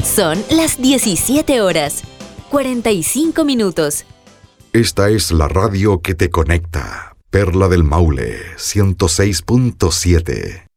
Son las 17 horas, 45 minutos. Esta es la radio que te conecta. Perla del Maule, 106.7.